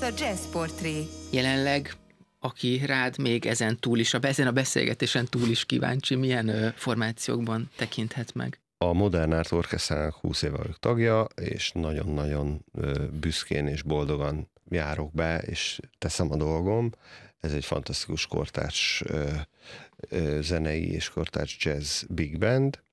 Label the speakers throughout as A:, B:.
A: a Jazz Portré.
B: Jelenleg, aki rád még ezen túl is, ezen a beszélgetésen túl is kíváncsi, milyen formációkban tekinthet meg?
C: A Modern Art Orchestrának 20 éve vagyok tagja, és nagyon-nagyon büszkén és boldogan járok be, és teszem a dolgom. Ez egy fantasztikus kortárs zenei és kortárs jazz big band,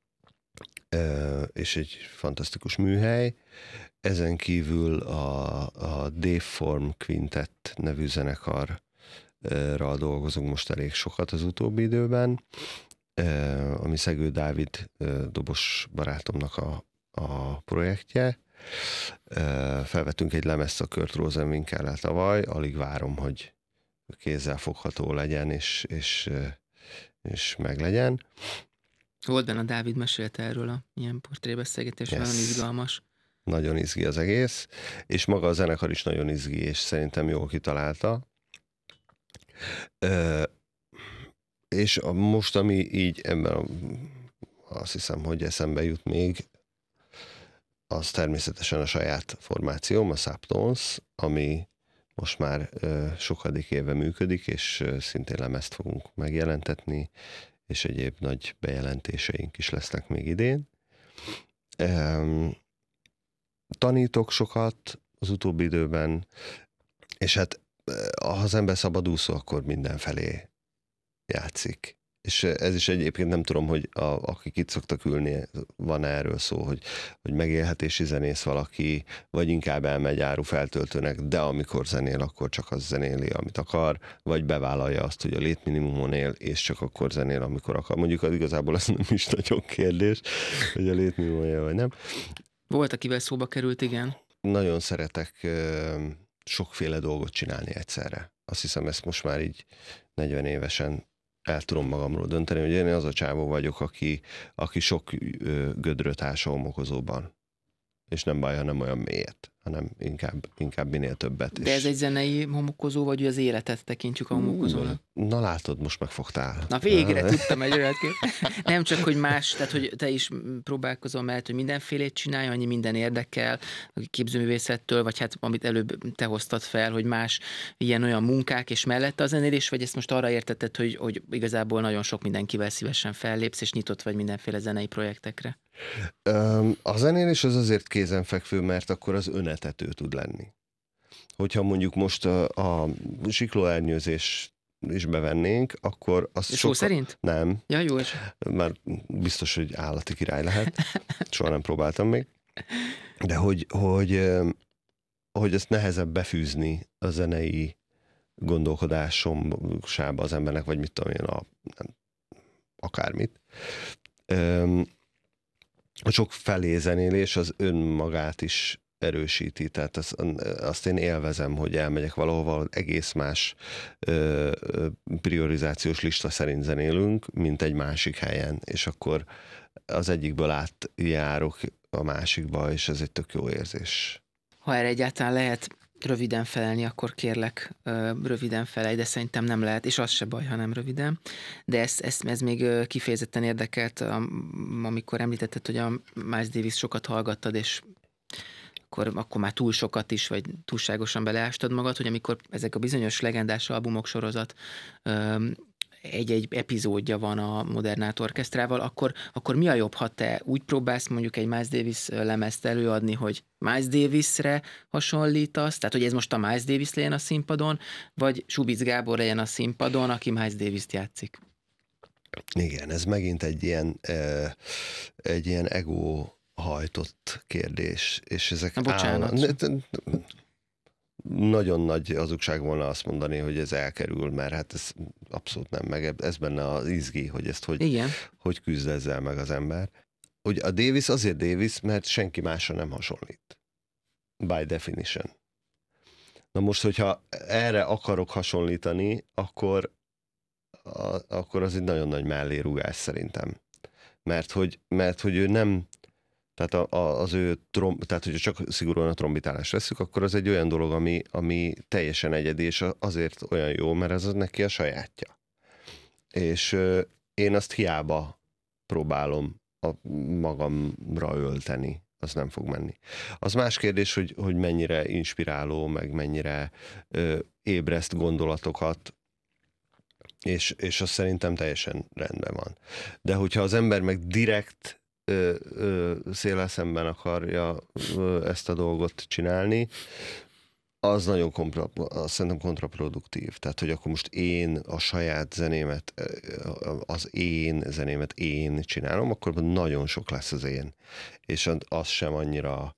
C: és egy fantasztikus műhely. Ezen kívül a Dave Form Quintet nevű zenekarral dolgozunk most elég sokat az utóbbi időben, ami Szegő Dávid dobos barátomnak a projektje. Felvettünk egy lemezt a Kurt Rosenwinkel tavaly, alig várom, hogy kézzel fogható legyen, és meglegyen.
B: Volt benne a Dávid, mesélte erről a ilyen portrébeszélgetés, yes. Nagyon izgalmas.
C: Nagyon izgi az egész, és maga a zenekar is nagyon izgi, és szerintem jól kitalálta. És most, ami így ebben azt hiszem, hogy eszembe jut még, az természetesen a saját formációm, a Subtones, ami most már sokadik éve működik, és szintén lemezt fogunk megjelentetni, és egyéb nagy bejelentéseink is lesznek még idén. Tanítok sokat az utóbbi időben, és hát ha az ember szabadúszó, akkor mindenfelé játszik. És ez is egyébként nem tudom, hogy akik itt szoktak ülni, van erről szó, hogy megélhetési zenész valaki, vagy inkább elmegy árufeltöltőnek, de amikor zenél, akkor csak az zenéli, amit akar, vagy bevállalja azt, hogy a létminimumon él, és csak akkor zenél, amikor akar. Mondjuk az igazából ez nem is nagyon kérdés, hogy a létminimumon él, vagy nem.
B: Volt, akivel szóba került, igen.
C: Nagyon szeretek sokféle dolgot csinálni egyszerre. Azt hiszem, ezt most már így 40 évesen el tudom magamról dönteni, hogy én az a csávó vagyok, aki sok gödröt ás a homokozóban. És nem baj, ha nem olyan mélyet, hanem inkább minél többet.
B: De ez egy zenei homokozó, vagy az életet tekintjük a homokozónak?
C: Na látod, most megfogtál.
B: Na végre tudtam egy olyat Nem csak, hogy más, tehát hogy te is próbálkozol mellett, hogy mindenfélét csinálj, annyi minden érdekel, a képzőművészettől, vagy hát amit előbb te hoztad fel, hogy más ilyen-olyan munkák, és mellette a zenélés, vagy ezt most arra értetted, hogy igazából nagyon sok mindenkivel szívesen fellépsz, és nyitott vagy mindenféle zenei projektekre?
C: A zenélés az azért kézenfekvő, mert akkor az önetető tud lenni. Hogyha mondjuk most a siklóernyőzés is bevennéng, akkor az
B: szó szerint?
C: Nem.
B: Ja, jó.
C: Már biztos, hogy állati király lehet. Soha nem próbáltam még. De hogy ezt nehezebb befűzni a zenei gondolkodásomába az embernek, vagy mit tudom én, akármit. A sok felé zenélés az önmagát is erősíti, tehát azt én élvezem, hogy elmegyek valahova, egész más priorizációs lista szerint zenélünk, mint egy másik helyen, és akkor az egyikből átjárok a másikba, és ez egy tök jó érzés.
B: Ha erre egyáltalán lehet röviden felelni, akkor kérlek, röviden felelj, de szerintem nem lehet, és az se baj, ha nem röviden. De ez még kifejezetten érdekelt, amikor említetted, hogy a Miles Davis sokat hallgattad, és akkor már túl sokat is, vagy túlságosan beleástad magad, hogy amikor ezek a bizonyos legendás albumok sorozat egy epizódja van a Modern Art Orchestrával, akkor mi a jobb, ha te úgy próbálsz mondjuk egy Miles Davis lemezt előadni, hogy Miles Davisre hasonlítasz, tehát hogy ez most a Miles Davis legyen a színpadon, vagy Subic Gábor legyen a színpadon, aki Miles Davist játszik?
C: Igen, ez megint egy ilyen ego hajtott kérdés, és ezek...
B: Na, bocsánat.
C: Nagyon nagy hazugság volna azt mondani, hogy ez elkerül, mert hát ez abszolút nem, meg ez benne az izgi, hogy ezt hogy küzd ezzel meg az ember. Hogy a Davis azért Davis, mert senki másra nem hasonlít. By definition. Na most, hogyha erre akarok hasonlítani, akkor az egy nagyon nagy mellérugás szerintem. Mert hogy ő nem... Tehát tehát hogyha csak szigorúan a trombitálást veszük, akkor az egy olyan dolog, ami teljesen egyedi, és azért olyan jó, mert ez az neki a sajátja. És én azt hiába próbálom magamra ölteni. az nem fog menni. Az más kérdés, hogy mennyire inspiráló, meg mennyire ébreszt gondolatokat, és az szerintem teljesen rendben van. De hogyha az ember meg direkt széllel szemben akarja ezt a dolgot csinálni, az nagyon szerintem kontraproduktív. Tehát, hogy akkor most én a saját zenémet, az én zenémet én csinálom, akkor nagyon sok lesz az én. És az sem annyira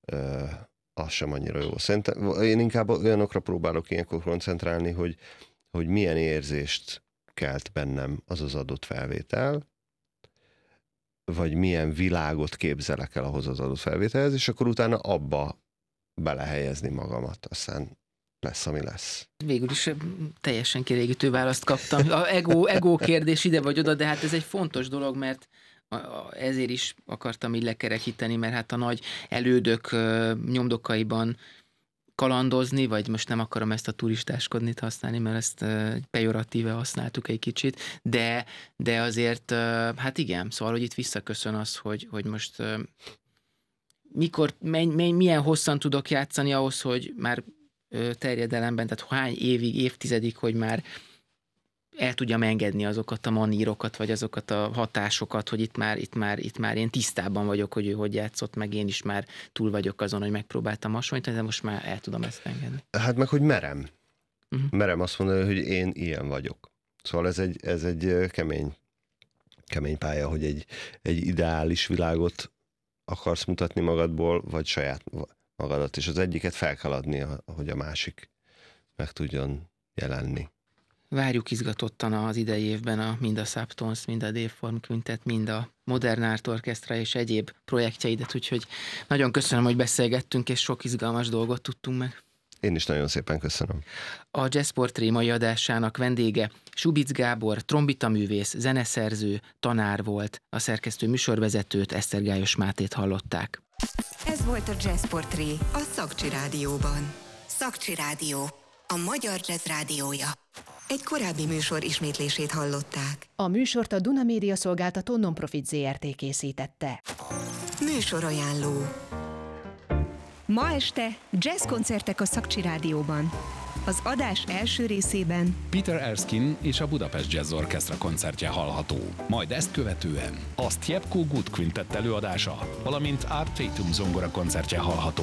C: jó. Szerintem én inkább olyanokra próbálok ilyenkor koncentrálni, hogy milyen érzést kelt bennem az adott felvétel, vagy milyen világot képzelek el ahhoz az adott felvételhez, és akkor utána abba belehelyezni magamat, aztán lesz, ami lesz.
B: Végül is teljesen kielégítő választ kaptam. A ego kérdés ide vagy oda, de hát ez egy fontos dolog, mert ezért is akartam így lekerekíteni, mert hát a nagy elődök nyomdokaiban kalandozni, vagy most nem akarom ezt a turistáskodnit használni, mert ezt pejoratíve használtuk egy kicsit, de azért, hát igen, szóval, hogy itt visszaköszön az, hogy most mikor, milyen hosszan tudok játszani ahhoz, hogy már terjedelemben, tehát hány évig, évtizedig, hogy már el tudjam engedni azokat a manírokat, vagy azokat a hatásokat, hogy itt már én tisztában vagyok, hogy ő hogy játszott, meg én is már túl vagyok azon, hogy megpróbáltam hasonlítani, de most már el tudom ezt engedni.
C: Hát meg, hogy merem. Merem azt mondani, hogy én ilyen vagyok. Szóval ez egy kemény pálya, hogy egy ideális világot akarsz mutatni magadból, vagy saját magadat, és az egyiket fel kell adni, hogy a másik meg tudjon jelenni.
B: Várjuk izgatottan az idei évben mind a Subtones, mind a Dayform Quintet, mind a Modern Art Orchestra és egyéb projektjeidet, úgyhogy nagyon köszönöm, hogy beszélgettünk, és sok izgalmas dolgot tudtunk meg.
C: Én is nagyon szépen köszönöm.
B: A Jazz Portré mai adásának vendége Subic Gábor, trombitaművész, zeneszerző, tanár volt. A szerkesztő műsorvezetőt, Esztergályos Mátét hallották.
A: Ez volt a Jazz Portré a Szakcsi Rádióban. Szakcsi Rádió, a magyar jazz rádiója. Egy korábbi műsor ismétlését hallották.
D: A műsort a Duna Média Szolgáltató Nonprofit Zrt. Készítette.
A: Műsorajánló.
E: Ma este jazzkoncertek a Szakcsi Rádióban. Az adás első részében
F: Peter Erskine és a Budapest Jazz Orchestra koncertje hallható. Majd ezt követően a Stjepko Good Quintet előadása, valamint Art Tatum zongora koncertje hallható.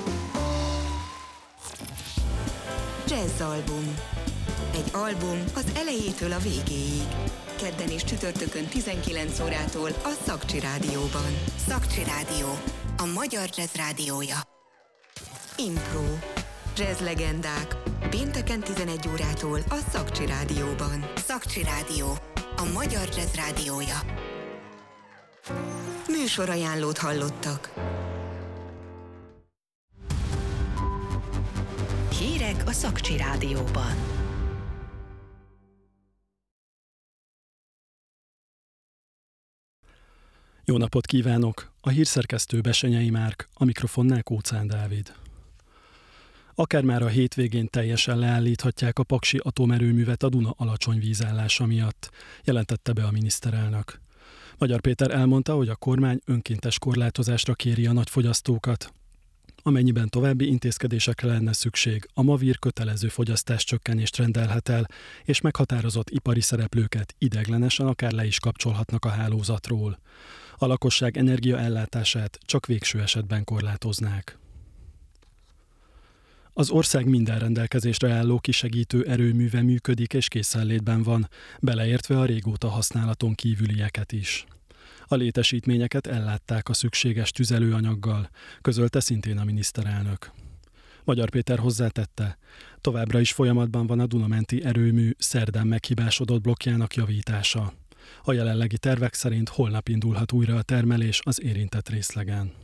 A: Jazzalbum. Egy album az elejétől a végéig. Kedden és csütörtökön 19 órától a Szakcsi Rádióban. Szakcsi Rádió, a magyar jazz rádiója. Impro. Jazz legendák. Pénteken 11 órától a Szakcsi Rádióban. Szakcsi Rádió, a magyar jazz rádiója. Műsorajánlót hallottak.
D: Hírek a Szakcsi Rádióban.
G: Jó napot kívánok! A hírszerkesztő Besenyei Márk, a mikrofonnál Kóczán Dávid. Akár már a hétvégén teljesen leállíthatják a paksi atomerőművet a Duna alacsony vízállása miatt, jelentette be a miniszterelnök. Magyar Péter elmondta, hogy a kormány önkéntes korlátozásra kéri a nagyfogyasztókat. Amennyiben további intézkedésekre lenne szükség, a Mavir kötelező fogyasztáscsökkenést rendelhet el, és meghatározott ipari szereplőket ideiglenesen akár le is kapcsolhatnak a hálózatról. A lakosság energiaellátását csak végső esetben korlátoznák. Az ország minden rendelkezésre álló kisegítő erőműve működik és készenlétben van, beleértve a régóta használaton kívülieket is. A létesítményeket ellátták a szükséges tüzelőanyaggal, közölte szintén a miniszterelnök. Magyar Péter hozzátette, továbbra is folyamatban van a Dunamenti erőmű szerdán meghibásodott blokkjának javítása. A jelenlegi tervek szerint holnap indulhat újra a termelés az érintett részlegen.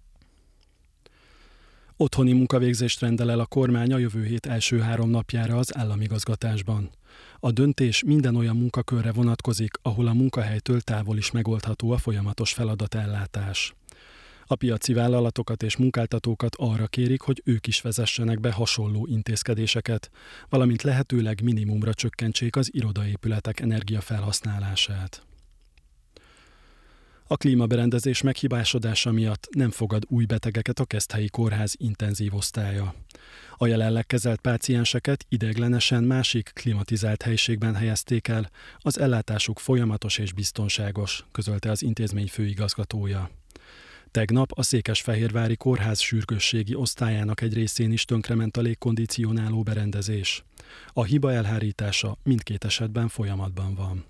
G: Otthoni munkavégzést rendel el a kormány a jövő hét első 3 napjára az államigazgatásban. A döntés minden olyan munkakörre vonatkozik, ahol a munkahelytől távol is megoldható a folyamatos feladatellátás. A piaci vállalatokat és munkáltatókat arra kérik, hogy ők is vezessenek be hasonló intézkedéseket, valamint lehetőleg minimumra csökkentsék az irodaépületek energiafelhasználását. A klímaberendezés meghibásodása miatt nem fogad új betegeket a Keszthelyi Kórház intenzív osztálya. A jelenleg kezelt pácienseket ideiglenesen másik klimatizált helyiségben helyezték el, az ellátásuk folyamatos és biztonságos, közölte az intézmény főigazgatója. Tegnap a Székesfehérvári Kórház sürgősségi osztályának egy részén is tönkrement a légkondicionáló berendezés. A hiba elhárítása mindkét esetben folyamatban van.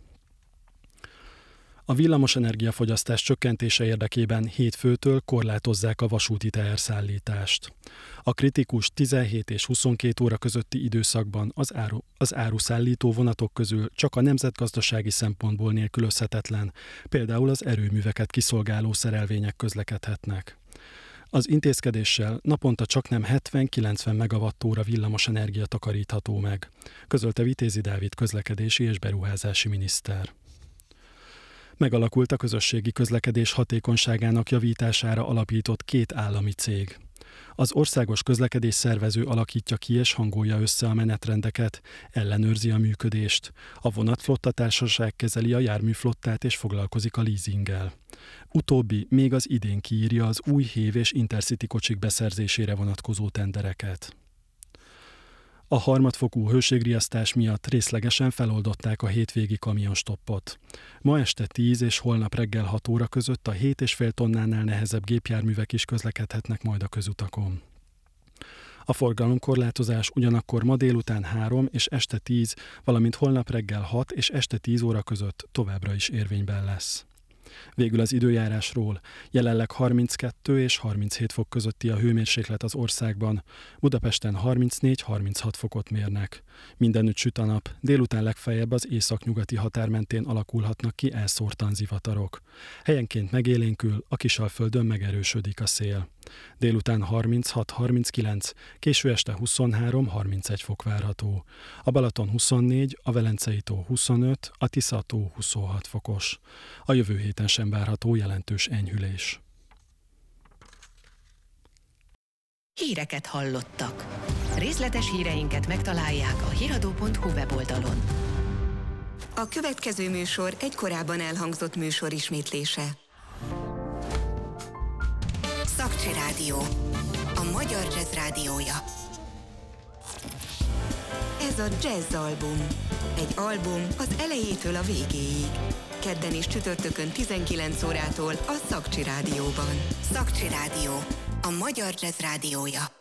G: A villamosenergiafogyasztás csökkentése érdekében hétfőtől korlátozzák a vasúti teherszállítást. A kritikus 17 és 22 óra közötti időszakban az áruszállító vonatok közül csak a nemzetgazdasági szempontból nélkülözhetetlen, például az erőműveket kiszolgáló szerelvények közlekedhetnek. Az intézkedéssel naponta csaknem 70-90 megawattóra villamosenergia takarítható meg, közölte Vitézi Dávid közlekedési és beruházási miniszter. Megalakult a közösségi közlekedés hatékonyságának javítására alapított 2 állami cég. Az országos közlekedés szervező alakítja ki és hangolja össze a menetrendeket, ellenőrzi a működést. A vonatflotta társaság kezeli a járműflottát és foglalkozik a leasinggel. Utóbbi még az idén kiírja az új hév és intercity kocsik beszerzésére vonatkozó tendereket. A harmadfokú hőségriasztás miatt részlegesen feloldották a hétvégi kamionstoppot. Ma este 10 és holnap reggel 6 óra között a 7,5 tonnánál nehezebb gépjárművek is közlekedhetnek majd a közutakon. A forgalomkorlátozás ugyanakkor ma délután 3 és este 10, valamint holnap reggel 6 és este 10 óra között továbbra is érvényben lesz. Végül az időjárásról. Jelenleg 32 és 37 fok közötti a hőmérséklet az országban, Budapesten 34-36 fokot mérnek. Mindenütt süt a nap, délután legfeljebb az északnyugati határ mentén alakulhatnak ki elszórtan zivatarok. Helyenként megélénkül, a Kisalföldön megerősödik a szél. Délután 36-39, késő este 23-31 fok várható. A Balaton 24, a Velencei-tó 25, a Tisza-tó 26 fokos. A jövő héten sem várható jelentős enyhülés.
D: Híreket hallottak. Részletes híreinket megtalálják a hiradó.hu weboldalon.
A: A következő műsor egy korábban elhangzott műsor ismétlése. Szakcsi Rádió, a magyar jazz rádiója. Ez a Jazz Album. Egy album az elejétől a végéig. Kedden és csütörtökön 19 órától a Szakcsi Rádióban. Szakcsi Rádió, a magyar jazz rádiója.